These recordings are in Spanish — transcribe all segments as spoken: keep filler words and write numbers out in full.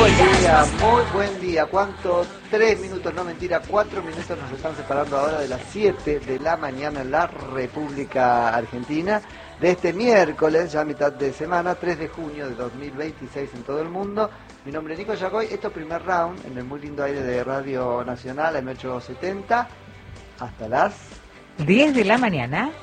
buen día, muy buen día. ¿Cuánto? Tres minutos, no mentira, cuatro minutos nos están separando ahora de las siete de la mañana en la República Argentina. De este miércoles, ya a mitad de semana, tres de junio de dos mil veintiséis en todo el mundo. Mi nombre es Nico Yacoy, esto es primer round en el muy lindo aire de Radio Nacional, M ochocientos setenta, hasta las diez de la mañana.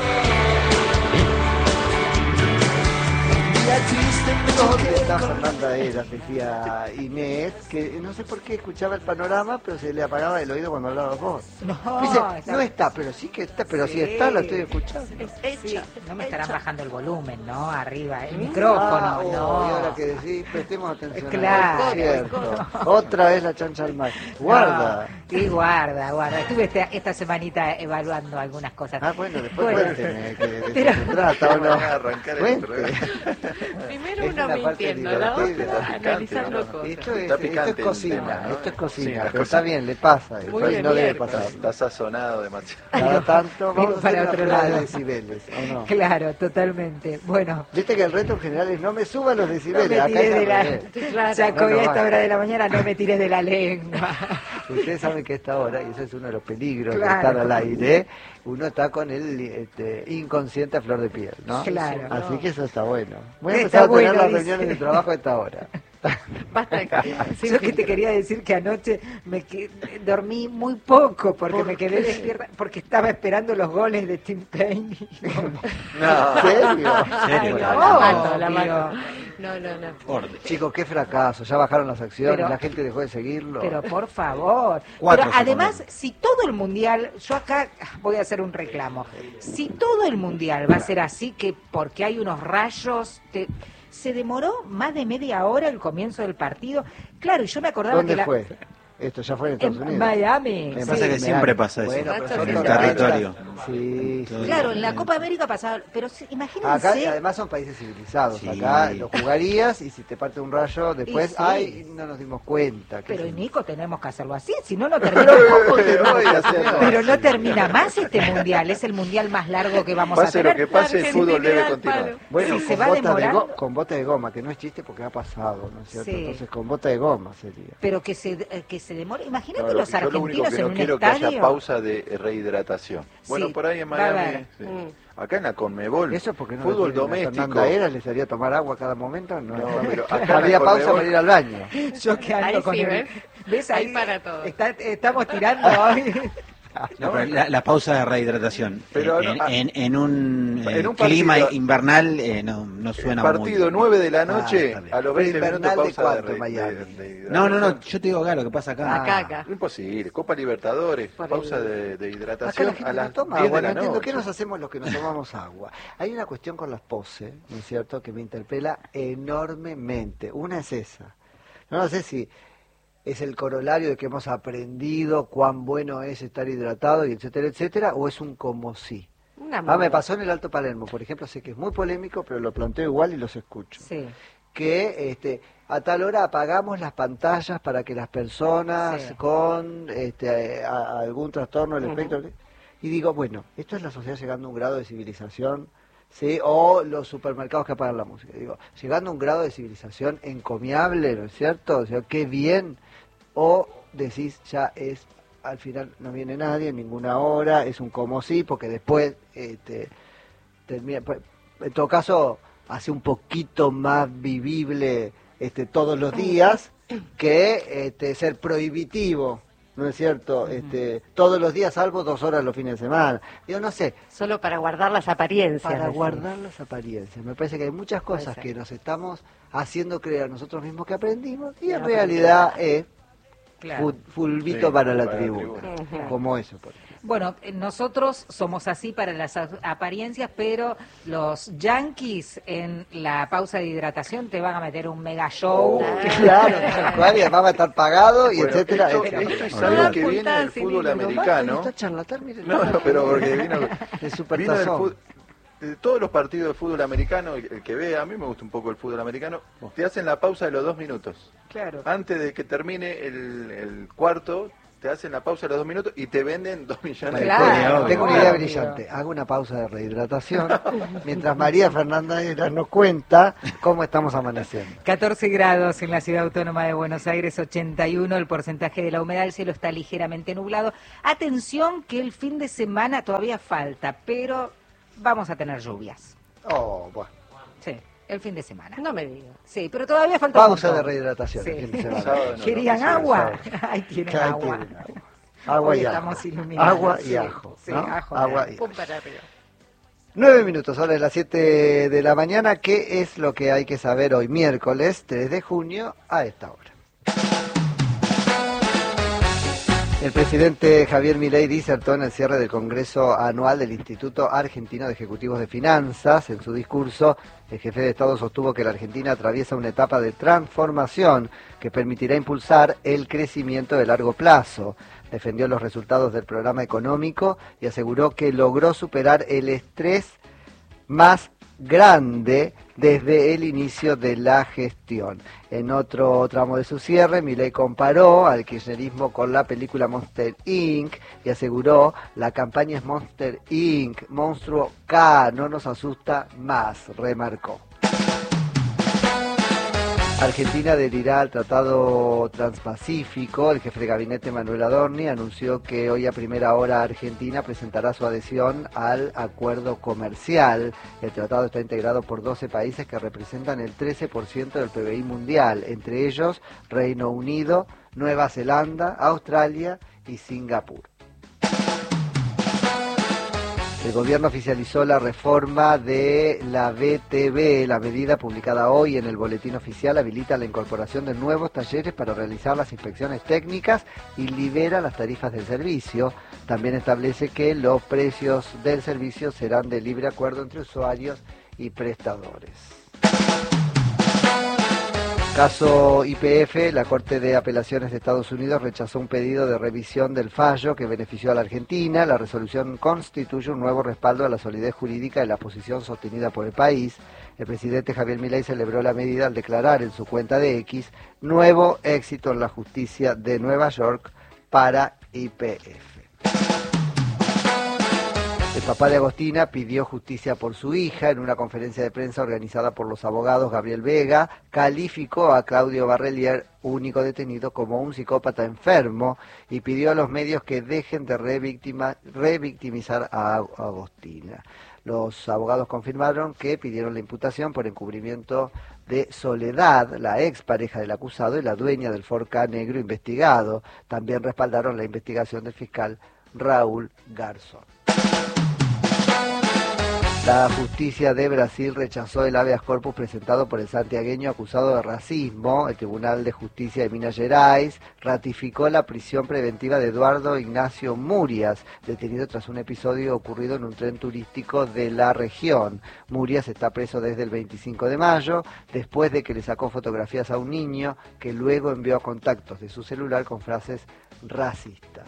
¿Dónde está Fernanda Eras? Decía Inés, que no sé por qué escuchaba el panorama, pero se le apagaba el oído cuando hablaba vos. No, dice, está... no está, pero sí que está, pero sí, si está, lo estoy escuchando. Es hecha, sí, no me estarán hecha. bajando el volumen, ¿no? Arriba, el micrófono, ah, oh, no. Y ahora que decís, prestemos atención. Claro, a cierto. Otra vez la chancha al mar. Guarda. No, sí, guarda, guarda. Estuve esta, esta semanita evaluando algunas cosas. Ah, bueno, después bueno, cuénteme que de pero... eso se trata, ¿o no? Arrancar el Primero es uno una mintiendo, la otra analizando ¿no? cosas. Esto es, Está esto picante es el cocina, tema, ¿no? esto es cocina, Sí, pero está bien, le pasa, Muy eso bien, no debe miércoles. pasar. Está sazonado demasiado. Cada tanto vamos a para hacer otro una prueba lado. de decibeles, ¿o no? Claro, totalmente. Bueno. Viste que el reto en general es no me suba los decibeles, No me acá tires es de la... al Claro. Chaco, No, no a esta vale. hora de la mañana no me tires de la lengua. Ustedes saben que a esta hora, y ese es uno de los peligros Claro. de estar al aire, uno está con el este, inconsciente a flor de piel, ¿no? Claro. Así que eso está bueno. Voy a Está empezar a tener bueno, las dice. reuniones de trabajo a esta hora. Basta de que- sin Yo que te filtro. quería decir que anoche me que- dormí muy poco porque ¿Por me quedé qué? despierta, porque estaba esperando los goles de Tim Payne. No. ¿En serio? Ay, serio? no, La mato, la obvio. mato. No, no, no. Orden. Chicos, qué fracaso, ya bajaron las acciones, Pero- la gente dejó de seguirlo. Pero por favor. Cuatro Pero se además, ponen. si todo el mundial, yo acá voy a hacer un reclamo. Si todo el mundial va a ser así, que porque hay unos rayos, te- se demoró más de media hora el comienzo del partido. Claro, y yo me acordaba ¿Dónde que la, fue? Esto ya fue en Estados en Unidos. Miami. En sí. Pasa que siempre pasa eso. Bueno, pero En son el torneos. territorio. Sí, sí. Claro, en la Copa América pasaba, pero sí, imagínense. Acá además son países civilizados, Sí. acá lo jugarías y si te parte un rayo después, Y sí. ay, no nos dimos cuenta. que Pero sí. Nico, tenemos que hacerlo así, si no, no termina. ¿Cómo tenemos que hacerlo? Pero no termina más este mundial, es el mundial más largo que vamos a Pase lo tener. que pase, el fútbol debe Argentina al continuar. palo. Bueno, Sí, se con, va bota de demorando. go- con bota de goma, que no es chiste porque ha pasado, ¿no es cierto? Sí. Entonces con bota de goma sería. Pero que se, eh, que se demore. Imagínate No, lo- los yo lo único argentinos que en no un quiero es que haya estadio. pausa de rehidratación. Bueno, Sí, por ahí en va a Miami, haber. sí. Mm. Acá en la Conmebol, Eso porque no fútbol le tienen a doméstico. Fernanda Eras, les haría tomar agua cada momento, no, No, pero acá en había la pausa Conmebol- para ir al baño. Yo que ando Ahí con sí, el- ¿ves? ¿Ves? Ahí para todo. está- estamos tirando hoy. No, pero la, la pausa de rehidratación Pero en, no, ah, en, en un, eh, en un clima partido- invernal eh, no, no suena Partido muy... nueve de la Ah, noche, está bien. a los Pero veinte minutos invernal de pausa cuánto, re- Miami. de- de No, no, no, hidratación. yo te digo acá lo que pasa acá. Acá, acá. Imposible, Copa Libertadores, Por pausa el- de, de Acá hidratación la a gente no las toma diez agua, de no la entiendo noche. qué nos hacemos los que no tomamos agua. Hay una cuestión con las poses, ¿no es cierto?, que me interpela enormemente. Una es esa. No sé si es el corolario de que hemos aprendido cuán bueno es estar hidratado y etcétera, etcétera, o es un como sí. Una Ah, me moda. pasó en el Alto Palermo, por ejemplo, sé que es muy polémico, pero lo planteo igual y los escucho. Sí. Que este, a tal hora apagamos las pantallas para que las personas Sí. con este, a- a algún trastorno del Ujú. espectro... Y digo, bueno, esto es la sociedad llegando a un grado de civilización, ¿sí? O los supermercados que apagan la música. Digo, llegando a un grado de civilización encomiable, ¿no es cierto? O sea, qué bien. O decís, ya es, al final no viene nadie, en ninguna hora, es un como sí, porque después, este, termina, pues, en todo caso, hace un poquito más vivible este, todos los días que este, ser prohibitivo, ¿no es cierto? Este, todos los días, salvo dos horas los fines de semana. Yo no sé, Solo para guardar las apariencias. para decís. guardar las apariencias. Me parece que hay muchas Puede cosas ser. que nos estamos haciendo creer nosotros mismos que aprendimos y Ya en no realidad es Claro. fu- fulbito Sí, para la para la tribuna, tribuna. como eso, por ejemplo. Bueno, eh, nosotros somos así para las a- apariencias, pero los yankees en la pausa de hidratación te van a meter un mega show. Ah. Claro, tal cual, y además va a estar pagado y Bueno, etcétera. esto, etcétera. esto es Pero- algo Toda que viene puntada del sin fútbol hilo, americano. Está charlatán, miren. No, no, pero porque vino, De vino del supertazón. fútbol. De todos los partidos de fútbol americano, el, el que ve, a mí me gusta un poco el fútbol americano, te hacen la pausa de los dos minutos. Claro. Antes de que termine el, el cuarto, te hacen la pausa de los dos minutos y te venden dos millones Claro, de pesos. Tengo una obvio. idea brillante. Hago una pausa de rehidratación mientras María Fernanda Era nos cuenta cómo estamos amaneciendo. catorce grados en la ciudad autónoma de Buenos Aires, ochenta y uno el porcentaje de la humedad, el cielo está ligeramente nublado. Atención que el fin de semana todavía falta, pero vamos a tener lluvias. Oh, bueno. Sí, el fin de semana. No me digas. Sí, pero todavía falta Pausa un de montón. rehidratación. Sí. el fin de semana. Sábado no, ¿Querían no, no, agua? sábado. Ahí tienen Ahí agua. tienen agua. Agua Hoy y ajo. estamos iluminados. Agua y Sí, ajo. sí, ¿no? ajo y Agua ajo. y Pum para arriba. Nueve minutos, ahora es las siete de la mañana. ¿Qué es lo que hay que saber hoy, miércoles tres de junio, a esta hora? El presidente Javier Milei disertó en el cierre del Congreso Anual del Instituto Argentino de Ejecutivos de Finanzas. En su discurso, el jefe de Estado sostuvo que la Argentina atraviesa una etapa de transformación que permitirá impulsar el crecimiento de largo plazo. Defendió los resultados del programa económico y aseguró que logró superar el estrés más grande desde el inicio de la gestión. En otro tramo de su cierre, Milei comparó al kirchnerismo con la película Monster incorporated y aseguró: la campaña es Monster incorporated, monstruo K, no nos asusta más, remarcó. Argentina adherirá al Tratado Transpacífico. El jefe de gabinete Manuel Adorni anunció que hoy a primera hora Argentina presentará su adhesión al acuerdo comercial. El tratado está integrado por doce países que representan el trece por ciento del P B I mundial, entre ellos Reino Unido, Nueva Zelanda, Australia y Singapur. El gobierno oficializó la reforma de la B T V. La medida publicada hoy en el boletín oficial habilita la incorporación de nuevos talleres para realizar las inspecciones técnicas y libera las tarifas del servicio. También establece que los precios del servicio serán de libre acuerdo entre usuarios y prestadores. Caso Y P F, la Corte de Apelaciones de Estados Unidos rechazó un pedido de revisión del fallo que benefició a la Argentina. La resolución constituye un nuevo respaldo a la solidez jurídica de la posición sostenida por el país. El presidente Javier Milei celebró la medida al declarar en su cuenta de X: nuevo éxito en la justicia de Nueva York para Y P F. El papá de Agostina pidió justicia por su hija. En una conferencia de prensa organizada por los abogados, Gabriel Vega calificó a Claudio Barrelier, único detenido, como un psicópata enfermo y pidió a los medios que dejen de revictima, revictimizar a Agostina. Los abogados confirmaron que pidieron la imputación por encubrimiento de Soledad, la expareja del acusado y la dueña del Ford Ka negro investigado. También respaldaron la investigación del fiscal Raúl Garzón. La justicia de Brasil rechazó el habeas corpus presentado por el santiagueño acusado de racismo. El Tribunal de Justicia de Minas Gerais ratificó la prisión preventiva de Eduardo Ignacio Murias, detenido tras un episodio ocurrido en un tren turístico de la región. Murias está preso desde el veinticinco de mayo, después de que le sacó fotografías a un niño que luego envió contactos de su celular con frases racistas.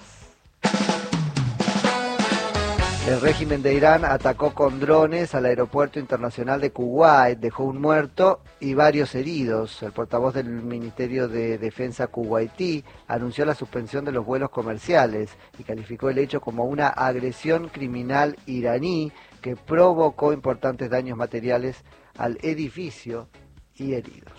El régimen de Irán atacó con drones al aeropuerto internacional de Kuwait, dejó un muerto y varios heridos. El portavoz del Ministerio de Defensa kuwaití anunció la suspensión de los vuelos comerciales y calificó el hecho como una agresión criminal iraní que provocó importantes daños materiales al edificio y heridos.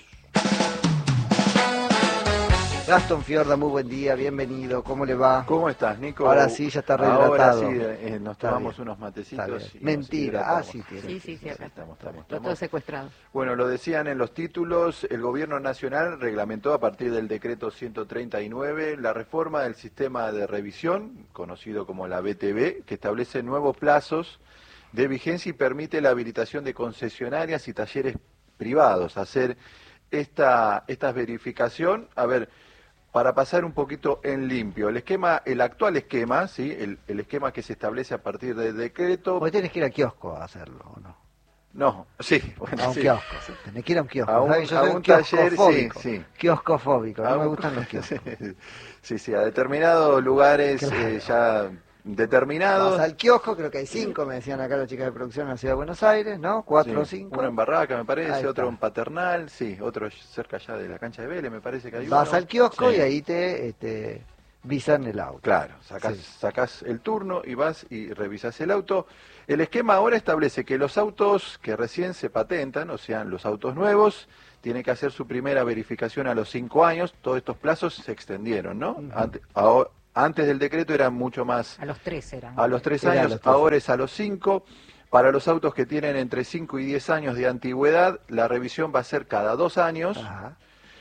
Gastón Fiorda, muy buen día, bienvenido, ¿cómo le va? ¿Cómo estás, Nico? Ahora sí, ya está Ahora rehidratado. sí, eh, nos Está tomamos bien. unos Está matecitos. bien. y nos Mentira, ah, hidratamos. sí tiene. Sí, sí, sí, acá. Estamos, estamos, Lo todo estamos. secuestrado. Bueno, lo decían en los títulos, el gobierno nacional reglamentó a partir del decreto ciento treinta y nueve la reforma del sistema de revisión, conocido como la B T V, que establece nuevos plazos de vigencia y permite la habilitación de concesionarias y talleres privados. Hacer esta, esta verificación, a ver, para pasar un poquito en limpio, el esquema, el actual esquema, sí, el, el esquema que se establece a partir del decreto. Hoy tenés que ir al kiosco a hacerlo, ¿o no? No, sí, bueno, A un sí. kiosco. Tenés que ir a un kiosco. A un- ¿Sabes? Yo a soy un un taller, kioscofóbico. sí, sí. Kioscofóbico, A no me un- gustan los kioscos. Sí, sí, a determinados lugares Claro. eh, ya determinados. Vas al kiosco, creo que hay cinco, me decían acá las chicas de producción en la ciudad de Buenos Aires, ¿no? Cuatro Sí, o cinco. uno en Barraca, me Ahí parece, está. otro en Paternal, sí, otro cerca ya de la cancha de Vélez, me parece que hay Vas uno. al kiosco Sí. y ahí te, este, visan el auto. Claro, sacás, Sí. sacás el turno y vas y revisas el auto. El esquema ahora establece que los autos que recién se patentan, o sea, los autos nuevos, tienen que hacer su primera verificación a los cinco años. Todos estos plazos se extendieron, ¿no? Ujú. Ante- ahora- antes del decreto eran mucho más. A los tres eran. A los tres Era a años, los tres. ahora es a los cinco. Para los autos que tienen entre cinco y diez años de antigüedad, la revisión va a ser cada dos años. Ajá.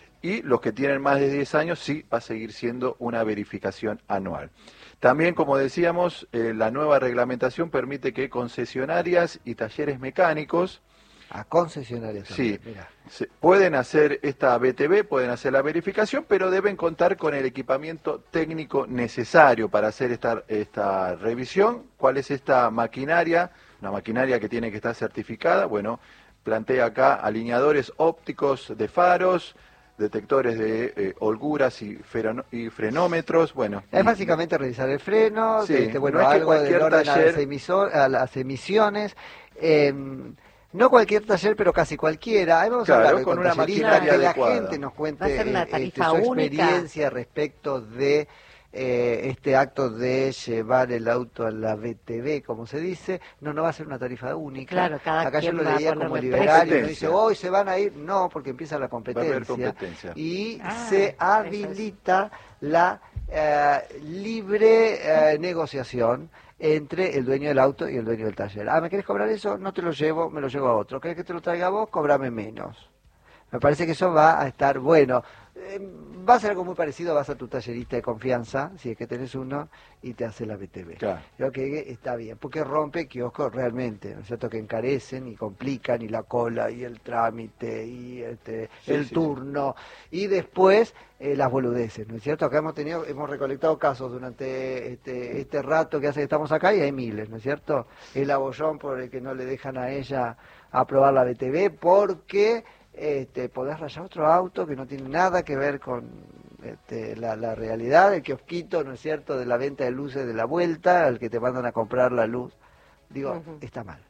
Y los que tienen más de diez años sí va a seguir siendo una verificación anual. También, como decíamos, eh, la nueva reglamentación permite que concesionarias y talleres mecánicos A concesionarias sí, también, mirá. se- pueden hacer esta B T V, pueden hacer la verificación, pero deben contar con el equipamiento técnico necesario para hacer esta, esta revisión. ¿Cuál es esta maquinaria? Una maquinaria que tiene que estar certificada. Bueno, plantea acá alineadores ópticos de faros, detectores de eh, holguras y, ferano- y frenómetros. Bueno, Es y- básicamente revisar el freno, Sí, este, bueno, no es que algo del cualquier orden a taller- las, emiso- a las emisiones. eh, no cualquier taller, pero casi cualquiera. Ahí vamos Claro, a hablar con con una talleristas, maquinaria que la adecuada. gente nos cuente Va a ser una eh, este, tarifa su única. experiencia respecto de eh, este acto de llevar el auto a la B T V, como se dice. No, no va a ser una tarifa única. Claro, cada Acá yo quien lo va a leía como ponerle liberal y uno precio. dice, hoy se van a ir. No, porque empieza la va a haber competencia. competencia. Y Ah, se eso es. habilita la eh, libre eh, negociación entre el dueño del auto y el dueño del taller. Ah, ¿me querés cobrar eso? No te lo llevo, me lo llevo a otro. ¿Querés que te lo traiga a vos? Cóbrame menos. Me parece que eso va a estar bueno. Eh, va a ser algo muy parecido, vas a tu tallerista de confianza, si es que tenés uno, y te hace la B T V. Claro. Creo que está bien, porque rompe kioscos realmente, ¿no es cierto? Que encarecen y complican, y la cola, y el trámite, y este, Sí, el sí, turno, y después eh, las boludeces, ¿no es cierto? Acá hemos tenido, hemos recolectado casos durante este, este rato que hace que estamos acá, y hay miles, ¿no es cierto? El abollón por el que no le dejan a ella aprobar la B T V, porque este, podés rayar otro auto que no tiene nada que ver con este, la, la realidad, el kiosquito, ¿no es cierto?, de la venta de luces de la vuelta, al que te mandan a comprar la luz. Digo, Ujú. está mal.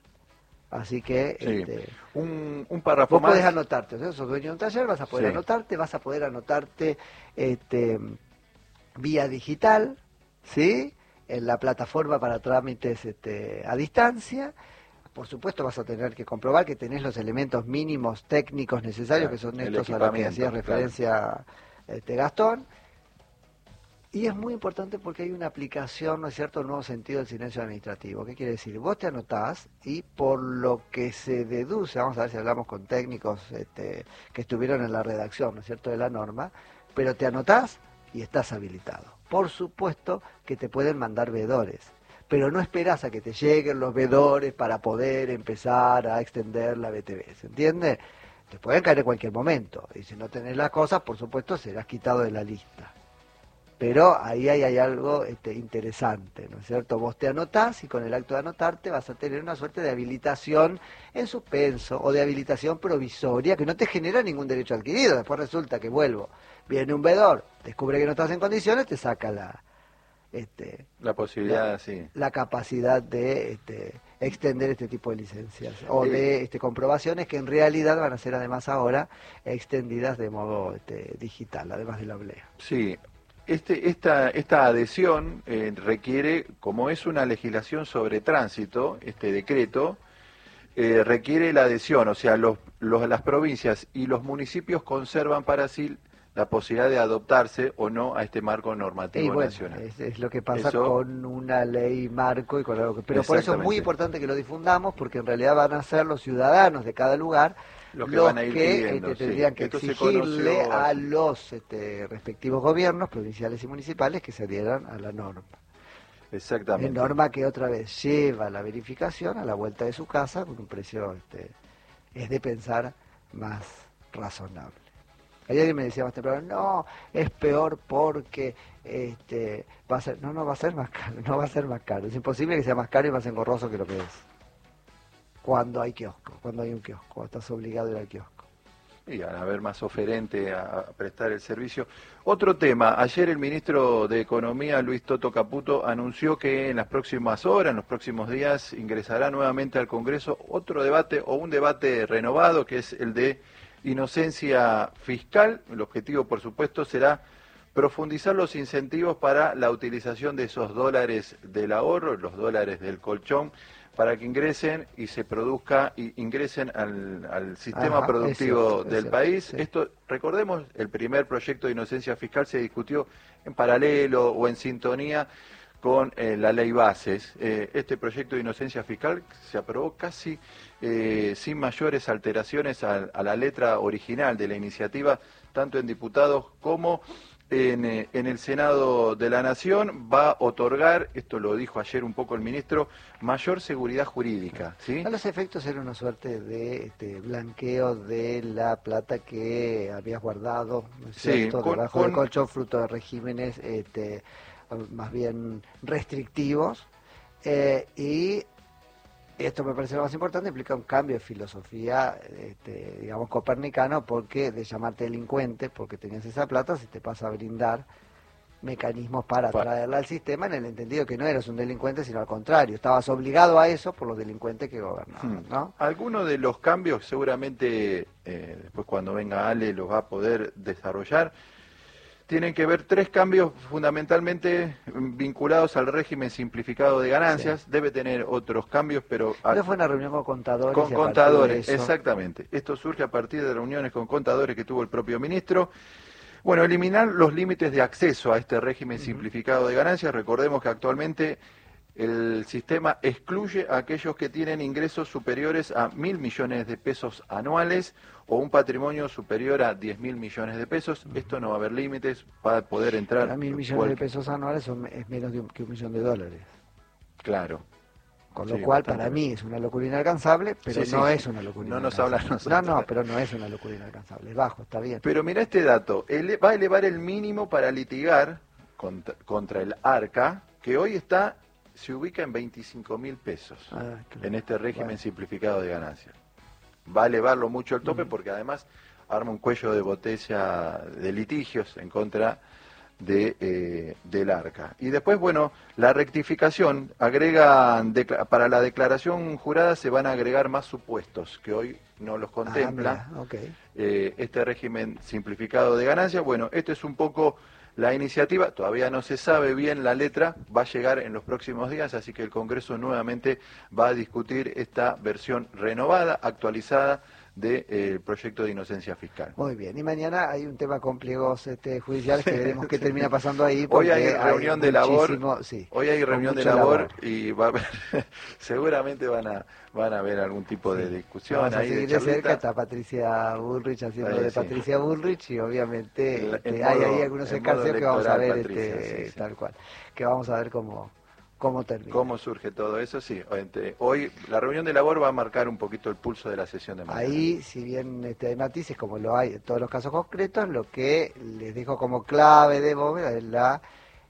Así que Sí. este, Un, un párrafo vos más. podés anotarte, o sea, sos dueño de un taller, vas a poder Sí. anotarte, vas a poder anotarte este, vía digital, ¿sí?, en la plataforma para trámites este, a distancia. Por supuesto vas a tener que comprobar que tenés los elementos mínimos técnicos necesarios, Claro, que son el estos a los que equipamiento, hacía referencia este, Gastón. Y es muy importante porque hay una aplicación, ¿no es cierto?, un nuevo sentido del silencio administrativo. ¿Qué quiere decir? Vos te anotás y por lo que se deduce, vamos a ver si hablamos con técnicos este, que estuvieron en la redacción, ¿no es cierto?, de la norma, pero te anotás y estás habilitado. Por supuesto que te pueden mandar veedores, pero no esperás a que te lleguen los veedores para poder empezar a extender la B T V, ¿se entiende? Te pueden caer en cualquier momento, y si no tenés las cosas, por supuesto, serás quitado de la lista. Pero ahí hay, hay algo este, interesante, ¿no es cierto? Vos te anotás y con el acto de anotarte vas a tener una suerte de habilitación en suspenso o de habilitación provisoria que no te genera ningún derecho adquirido. Después resulta que vuelvo, viene un veedor, descubre que no estás en condiciones, te saca la, este, La posibilidad, la, sí. la capacidad de este, extender este tipo de licencias o de este, comprobaciones que en realidad van a ser además ahora extendidas de modo este, digital, además de la oblea. Sí. Este, esta, esta adhesión eh, requiere, como es una legislación sobre tránsito, este decreto, eh, requiere la adhesión, o sea, los, los, las provincias y los municipios conservan para sí la posibilidad de adoptarse o no a este marco normativo Y bueno, nacional. es, es lo que pasa Eso- con una ley marco y con algo que... Pero por eso es muy Exactamente. importante que lo difundamos, porque en realidad van a ser los ciudadanos de cada lugar Los los que van a ir que pidiendo, este, sí. tendrían que Esto se exigirle conoció a así. los este, respectivos gobiernos provinciales y municipales que se adhieran a la norma. Exactamente. La norma que otra vez lleva la verificación a la vuelta de su casa con un precio, este, es de pensar, más razonable. Ayer alguien me decía más temprano, no, es peor porque este, va a ser, no, no va a ser más caro, no va a ser más caro. Es imposible que sea más caro y más engorroso que lo que es. Cuando hay kiosco, cuando hay un kiosco, cuando estás obligado a ir al kiosco. Y al haber más oferente a, a prestar el servicio. Otro tema, ayer el ministro de Economía, Luis Toto Caputo, anunció que en las próximas horas, en los próximos días, ingresará nuevamente al Congreso otro debate o un debate renovado, que es el de inocencia fiscal. El objetivo, por supuesto, será profundizar los incentivos para la utilización de esos dólares del ahorro, los dólares del colchón, para que ingresen y se produzca y ingresen al, al sistema Ajá, productivo es cierto, es del cierto, país. sí. Esto, recordemos, el primer proyecto de inocencia fiscal se discutió en paralelo o en sintonía con eh, la ley bases. Eh, este proyecto de inocencia fiscal se aprobó casi eh, sin mayores alteraciones a, a la letra original de la iniciativa, tanto en diputados como en, eh, en el Senado de la Nación. Va a otorgar, esto lo dijo ayer un poco el ministro, mayor seguridad jurídica, ¿sí? A los efectos era una suerte de este, blanqueo de la plata que habías guardado, ¿no es Sí, cierto?, con- debajo del con- colchón, fruto de regímenes este, más bien restrictivos. Eh, y esto me parece lo más importante, implica un cambio de filosofía, este, digamos, copernicano, porque de llamarte delincuente, porque tenías esa plata, se te pasa a brindar mecanismos para Pa- traerla al sistema, en el entendido que no eras un delincuente, sino al contrario, estabas obligado a eso por los delincuentes que gobernaban, ¿no? Algunos de los cambios seguramente, eh, después cuando venga Ale los va a poder desarrollar, tienen que ver tres cambios fundamentalmente vinculados al régimen simplificado de ganancias. Debe tener otros cambios, pero a- Esto fue una reunión con contadores. con y a partir de contadores, eso- exactamente. Esto surge a partir de reuniones con contadores que tuvo el propio ministro. Bueno, eliminar los límites de acceso a este régimen simplificado de ganancias. Recordemos que actualmente el sistema excluye a aquellos que tienen ingresos superiores a mil millones de pesos anuales o un patrimonio superior a diez mil millones de pesos. Esto no va a haber límites, va a poder entrar. Para mil millones de cualquier- pesos anuales son, es menos de un, que un millón de dólares. Claro. Con Sí, lo cual, bastante para mí es una locura inalcanzable, pero Sí, no sí. es una locura No nos inalcanzable. habla a nosotros. No, no, pero no es una locura inalcanzable. Es bajo, está bien. Pero mira este dato, ele- va a elevar el mínimo para litigar contra, contra el ARCA, que hoy está, se ubica en veinticinco mil pesos, Ah, claro. en este régimen Bueno. simplificado de ganancias. Va a elevarlo mucho el tope porque además arma un cuello de botella de litigios en contra de eh, del ARCA. Y después, bueno, la rectificación, agregan, decla- para la declaración jurada se van a agregar más supuestos que hoy no los contempla. Ah, mira, ok. eh, este régimen simplificado de ganancias. Bueno, esto es un poco la iniciativa, todavía no se sabe bien la letra, va a llegar en los próximos días, así que el Congreso nuevamente va a discutir esta versión renovada, actualizada del proyecto de inocencia fiscal. Muy bien. Y mañana hay un tema con pliegos este, judiciales que veremos qué termina pasando ahí. Hoy porque hay reunión de labor, muchísimo- sí, hoy hay con reunión de mucha labor, labor. y va a haber, seguramente van a van a haber algún tipo de discusión Vamos a ahí de seguir de cerca, charlita. está Patricia Bullrich haciendo Ahí, de sí. Patricia Bullrich y obviamente En- en este, hay modo- ahí algunos en modo escarceos que vamos a ver electoral, este, Patricia, sí, sí. tal cual, que vamos a ver cómo, cómo termina. ¿Cómo surge todo eso? Sí, entre- hoy la reunión de labor va a marcar un poquito el pulso de la sesión de mañana. Ahí, si bien este, hay matices, como lo hay en todos los casos concretos, lo que les dejo como clave de bóveda es la,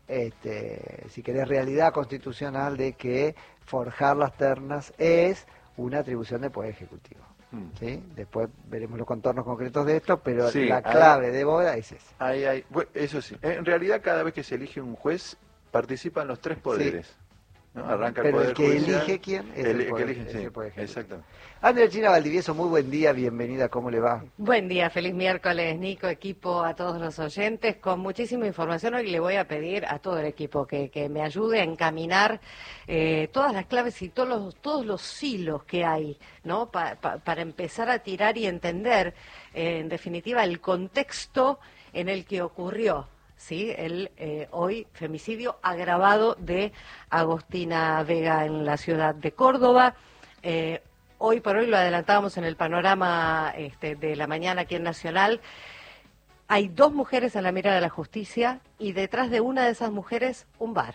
este, si querés, realidad constitucional de que forjar las ternas es una atribución del Poder Ejecutivo. Mm. ¿Sí? Después veremos los contornos concretos de esto, pero Sí, la ahí- clave de bóveda es esa. Ahí hay, bueno, eso sí, en realidad cada vez que se elige un juez participan los tres poderes. ¿no? Arranca el Pero poder el que judicial, elige quién es el, el el que poder- elige, es sí, el Poder Ejecutivo. exactamente. Andrea China Valdivieso, muy buen día, bienvenida, ¿cómo le va? Buen día, feliz miércoles, Nico, equipo, a todos los oyentes. Con muchísima información hoy le voy a pedir a todo el equipo que, que me ayude a encaminar eh, todas las claves y todos los, todos los hilos que hay, ¿no? Pa- pa- para empezar a tirar y entender, eh, en definitiva, el contexto en el que ocurrió. Sí, el eh, hoy femicidio agravado de Agostina Vega en la ciudad de Córdoba. Eh, hoy por hoy lo adelantábamos en el panorama este, de la mañana aquí en Nacional. Hay dos mujeres en la mira de la justicia y detrás de una de esas mujeres un bar.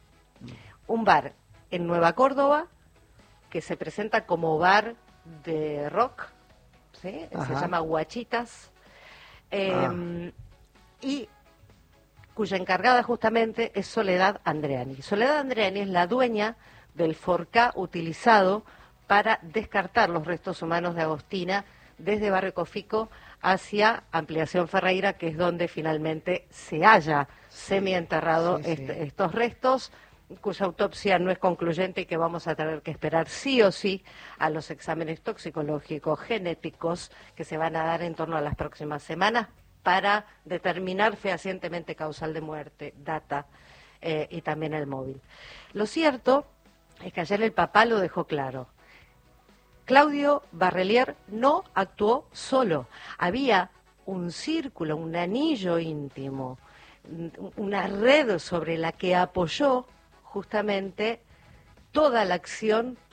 Un bar en Nueva Córdoba que se presenta como bar de rock, ¿sí? Se Ajá. llama Guachitas. Eh, Ah. Y cuya encargada justamente es Soledad Andreani. Soledad Andreani es la dueña del forcá utilizado para descartar los restos humanos de Agostina desde Barrio Cofico hacia Ampliación Ferreira, que es donde finalmente se halla semienterrado sí, sí. este- estos restos, cuya autopsia no es concluyente y que vamos a tener que esperar sí o sí a los exámenes toxicológicos genéticos que se van a dar en torno a las próximas semanas para determinar fehacientemente causal de muerte, data eh, y también el móvil. Lo cierto es que ayer el papá lo dejó claro. Claudio Barrelier no actuó solo. Había un círculo, un anillo íntimo, una red sobre la que apoyó justamente toda la acción